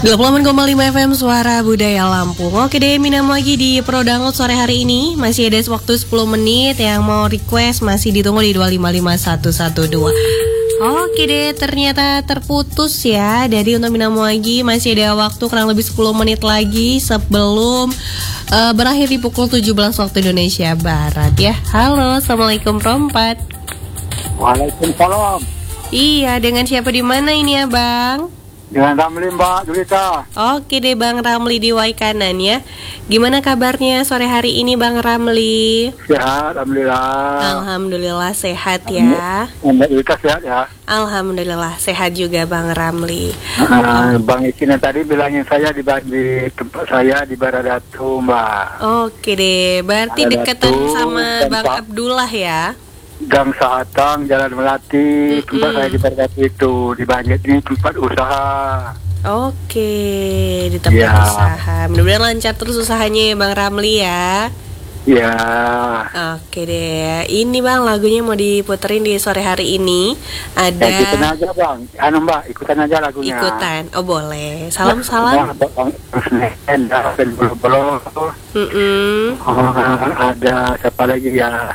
88,5 FM Suara Budaya Lampung. Oke deh, minam lagi di Pro Download sore hari ini. Masih ada waktu 10 menit. Yang mau request masih ditunggu di 255112. Oke deh, ternyata terputus ya. Jadi untuk minam lagi masih ada waktu kurang lebih 10 menit lagi sebelum berakhir di pukul 17 waktu Indonesia Barat ya. Halo, Assalamualaikum Rompat. Waalaikumsalam. Iya, dengan siapa di mana ini ya Bang? Dengan Ramli Mbak Julita. Oke deh Bang Ramli di Waikanan ya. Gimana kabarnya sore hari ini Bang Ramli? Sehat, Alhamdulillah. Alhamdulillah sehat ya. Mbak Julita sehat ya. Alhamdulillah sehat juga Bang Ramli. Bang Ikin tadi bilangin saya di tempat saya di Baradatu Mbak. Oke deh, berarti deketan sama Bang Abdullah ya. Gang Sahatang, Jalan Melati, tempat saya di Baradatu itu. Di Banjir ini tempat usaha. Oke, di tempat usaha. Mudah-mudahan lancar terus usahanya ya Bang Ramli ya. Ya. Oke deh, ini Bang lagunya mau diputerin di sore hari ini. Ada. Ikutan aja Bang, Mbak, ikutan aja lagunya. Ikutan, oh boleh. Salam-salam. Ada siapa lagi ya?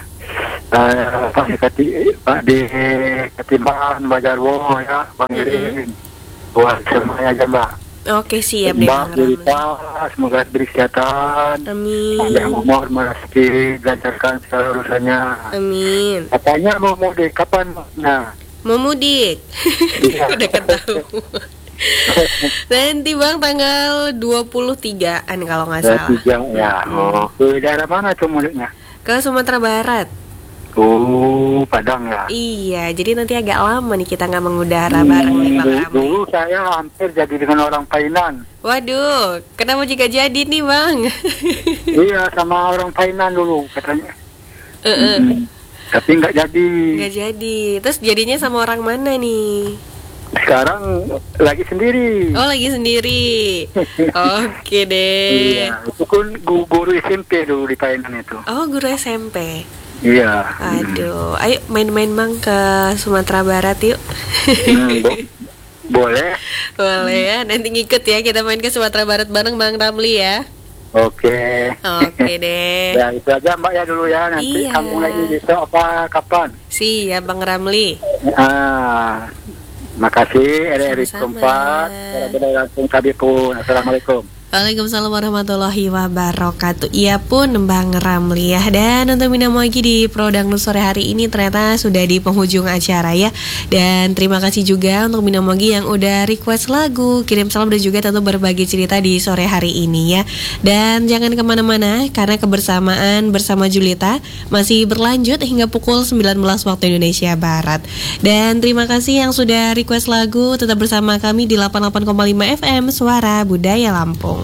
Pak di Ketimbangan Bajarwo ya, Bang Irin. Buat semuanya aja Mbak. Oke siap deh Mbak Julita, semoga diberi kesehatan. Amin. Panjang umur, rezeki, dilancarkan segala urusannya. Amin. Katanya mau mudik, kapan? Nah, mau mudik? Udah ketahuan. Nanti Bang tanggal 23-an kalau nggak salah. 23 ya. Oh, ke daerah mana tuh mudiknya? Ke Sumatera Barat. Oh, Padang ya. Iya, jadi nanti agak lama nih kita nggak mengudara bareng nih Bang Ramli. Dulu saya hampir jadi dengan orang Painan. Waduh, kenapa juga jadi nih Bang? Iya, sama orang Painan dulu katanya. Tapi nggak jadi. Nggak jadi. Terus jadinya sama orang mana nih? Sekarang lagi sendiri. Oh, lagi sendiri. Oke deh. Iya, itu kan guru SMP dulu di Painan itu. Oh, guru SMP. Iya. Aduh, ayo main-main Bang ke Sumatera Barat yuk. Boleh. Boleh ya, nanti ngikut ya kita main ke Sumatera Barat bareng Bang Ramli ya. Oke. Oke deh. Ya itu aja Mbak ya dulu ya. Nanti kamu lagi besok apa kapan? Siap Bang Ramli. Makasih RRI Kompas. Langsung kami pun. Assalamualaikum. Waalaikumsalam warahmatullahi wabarakatuh. Iya pun Bang Ramli ya. Dan untuk minum lagi di Pro Dangdut sore hari ini ternyata sudah di penghujung acara ya. Dan terima kasih juga untuk minum lagi yang udah request lagu, kirim salam dan juga tentu berbagi cerita di sore hari ini ya. Dan jangan kemana-mana karena kebersamaan bersama Julita masih berlanjut hingga pukul 19 waktu Indonesia Barat. Dan terima kasih yang sudah request lagu, tetap bersama kami di 88,5 FM Suara Budaya Lampung.